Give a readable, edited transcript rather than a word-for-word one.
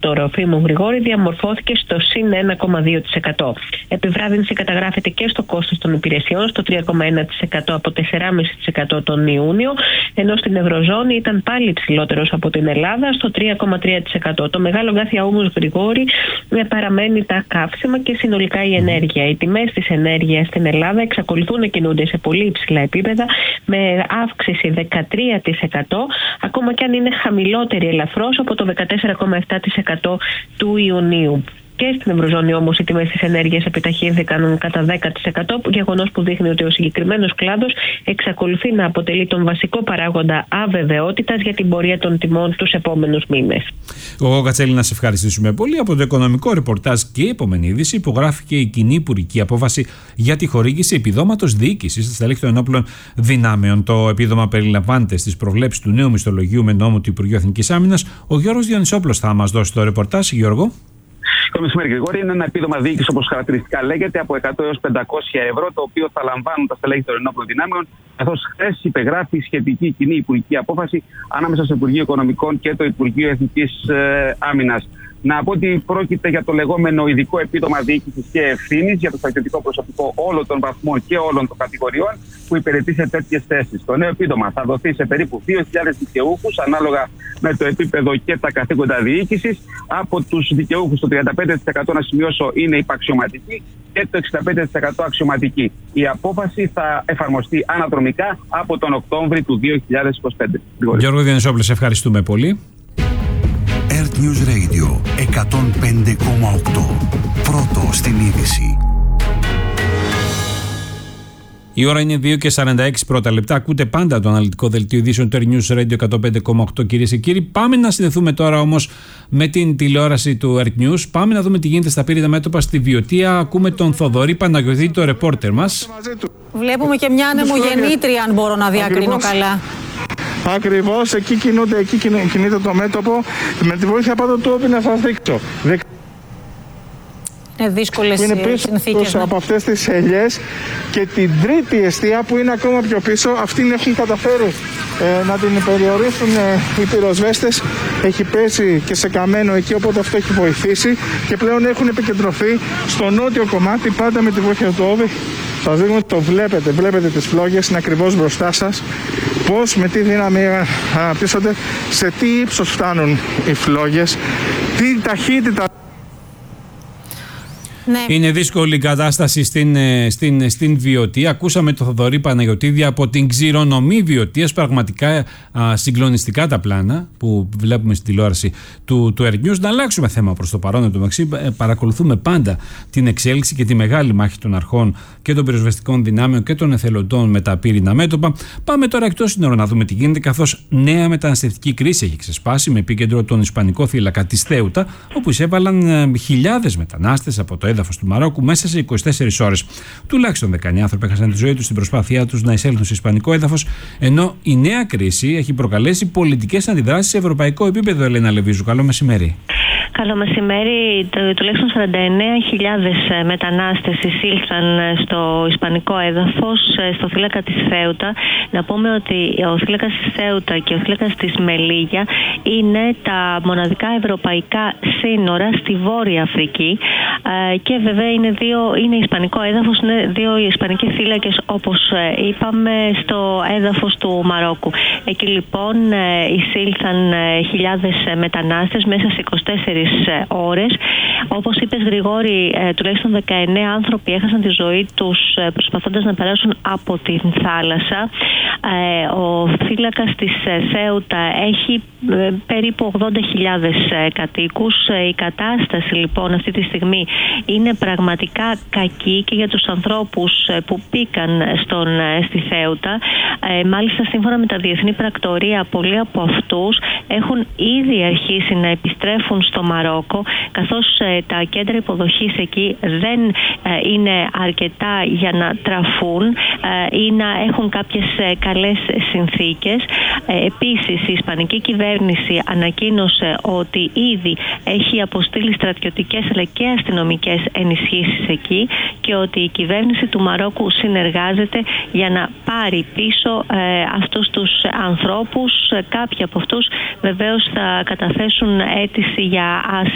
του Ροφίμου Γρηγόρη διαμορφώθηκε στο συν 1,2%. Επιβράδυνση καταγράφεται και στο κόστος των υπηρεσιών, στο 3,1% από 4,5% τον Ιούνιο, ενώ στην Ευρωζώνη ήταν πάλι υψηλότερος από την Ελλάδα, στο 3,3%. Το μεγάλο γκάθια όμως, Γρηγόρη, παραμένει τα καύσιμα και συνολικά η ενέργεια. Οι τιμές της ενέργειας στην Ελλάδα εξακολουθούν να κινούνται σε πολύ υψηλά επίπεδα, με αύξηση 13%, ακόμα και αν είναι χαμηλότερη ελαφρώς από το 14,7% του Ιουνίου. Και στην Ευρωζώνη όμως οι τιμές της ενέργειας επιταχύνθηκαν κατά 10%, γεγονός που δείχνει ότι ο συγκεκριμένος κλάδος εξακολουθεί να αποτελεί τον βασικό παράγοντα αβεβαιότητας για την πορεία των τιμών τους επόμενους μήνες. Εγώ, Κατσέλη, να σε ευχαριστήσουμε πολύ. Από το οικονομικό ρεπορτάζ και η επόμενη είδηση υπογράφηκε η κοινή υπουργική απόφαση για τη χορήγηση επιδόματος διοίκησης στα στελέχη των ενόπλων δυνάμεων. Το επίδομα περιλαμβάνεται στις προβλέψεις του νέου μισθολογίου με νόμο του Υπουργείου Εθνικής Άμυνας. Ο Γιώργος Διονυσόπουλος θα μας δώσει το ρεπορτάζ. Γιώργο. Το μεσημέρι, Γρηγόρη, είναι ένα επίδομα διοίκησης, όπως χαρακτηριστικά λέγεται, από 100 έως 500 ευρώ, το οποίο θα λαμβάνουν τα στελέχη των ενόπλων δυνάμεων, καθώς χθες υπεγράφει σχετική κοινή υπουργική απόφαση ανάμεσα στο Υπουργείο Οικονομικών και το Υπουργείο Εθνικής Άμυνας. Να πω ότι πρόκειται για το λεγόμενο ειδικό επίδομα διοίκησης και ευθύνης για το στρατιωτικό προσωπικό όλων των βαθμών και όλων των κατηγοριών που υπηρετεί σε τέτοιες θέσεις. Το νέο επίδομα θα δοθεί σε περίπου 2.000 δικαιούχους, ανάλογα με το επίπεδο και τα καθήκοντα διοίκησης. Από τους δικαιούχους, το 35% να σημειώσω είναι υπαξιωματικοί και το 65% αξιωματικοί. Η απόφαση θα εφαρμοστεί αναδρομικά από τον Οκτώβρη του 2025. Γιώργο Διονυσόπουλο, σε ευχαριστούμε πολύ. Earth News Radio 105,8. Πρώτο στην είδηση. Η ώρα είναι 2:46 πρώτα λεπτά. Ακούτε πάντα το αναλυτικό δελτίο ειδήσεων του Earth News Radio 105,8, κυρίες και κύριοι. Πάμε να συνδεθούμε τώρα όμως με την τηλεόραση του Earth News. Πάμε να δούμε τι γίνεται στα πύρινα μέτωπα στη Βιωτία. Ακούμε τον Θοδωρή Παναγιωτή, το ρεπόρτερ μας. Βλέπουμε και μια ανεμογεννήτρια, αν μπορώ να διακρίνω καλά. Ακριβώς, εκεί κινείται το μέτωπο. Με τη βοήθεια πάντων του όπι να σας δείξω. Είναι δύσκολες συνθήκες. Από αυτές τις ελιές και την τρίτη εστία που είναι ακόμα πιο πίσω, αυτήν έχουν καταφέρει να την περιορίσουν οι πυροσβέστες. Έχει πέσει και σε καμένο εκεί, οπότε αυτό έχει βοηθήσει και πλέον έχουν επικεντρωθεί στο νότιο κομμάτι, πάντα με τη βοήθεια του όπι. Σας δείχνω ότι το βλέπετε τις φλόγες, είναι ακριβώς μπροστά σας. Πώς, με τι δύναμη αναπτύσσονται, σε τι ύψος φτάνουν οι φλόγες, τι ταχύτητα. Ναι. Είναι δύσκολη η κατάσταση στην Βιωτία. Ακούσαμε τον Θοδωρή Παναγιωτήδη από την Ξηρονομή Βιωτίας. Πραγματικά συγκλονιστικά τα πλάνα που βλέπουμε στην τηλεόραση του Earth News. Να αλλάξουμε θέμα προς το παρόν. Παρακολουθούμε πάντα την εξέλιξη και τη μεγάλη μάχη των αρχών και των πυροσβεστικών δυνάμεων και των εθελοντών με τα πύρινα μέτωπα. Πάμε τώρα εκτός σύνορων να δούμε τι γίνεται, καθώς νέα μεταναστευτική κρίση έχει ξεσπάσει με επίκεντρο τον Ισπανικό θύλακα της Θέουτα, όπου εισέβαλαν χιλιάδες μετανάστες από το έδαφος του Μαρόκου μέσα σε 24 ώρες. Τουλάχιστον 19 άνθρωποι έχασαν τη ζωή τους στην προσπάθειά τους να εισέλθουν σε ισπανικό έδαφος, ενώ η νέα κρίση έχει προκαλέσει πολιτικές αντιδράσεις σε ευρωπαϊκό επίπεδο. Ελένα Λεβίζου, καλό μεσημέρι. Καλό μεσημέρι. Τουλάχιστον 49.000 μετανάστες εισήλθαν στο ισπανικό έδαφος, στο θύλακα της Θέουτα. Να πούμε ότι ο θύλακας της Θέουτα και ο θύλακας της Μελίγια είναι τα μοναδικά ευρωπαϊκά σύνορα στη Βόρεια Αφρική. Και βέβαια είναι ισπανικό έδαφος, είναι δύο ισπανικοί θύλακες, όπως είπαμε, στο έδαφος του Μαρόκου. Εκεί λοιπόν εισήλθαν χιλιάδες μετανάστες μέσα σε 24 ώρες. Όπως είπες, Γρηγόρη, τουλάχιστον 19 άνθρωποι έχασαν τη ζωή τους προσπαθώντας να περάσουν από την θάλασσα. Ο θύλακας της Θέουτα έχει περίπου 80.000 κατοίκους. Η κατάσταση λοιπόν αυτή τη στιγμή είναι πραγματικά κακή και για τους ανθρώπους που μπήκαν στη Θέουτα. Μάλιστα, σύμφωνα με τα διεθνή πρακτορία, πολλοί από αυτούς έχουν ήδη αρχίσει να επιστρέφουν στο Μαρόκο, καθώς τα κέντρα υποδοχής εκεί δεν είναι αρκετά για να τραφούν ή να έχουν κάποιες καλές συνθήκες. Επίσης, η ισπανική κυβέρνηση ανακοίνωσε ότι ήδη έχει αποστείλει στρατιωτικές αλλά και αστυνομικές ενισχύσεις εκεί και ότι η κυβέρνηση του Μαρόκου συνεργάζεται για να πάρει πίσω αυτούς τους ανθρώπους. Κάποιοι από αυτούς βεβαίως θα καταθέσουν αίτηση για άσυλο.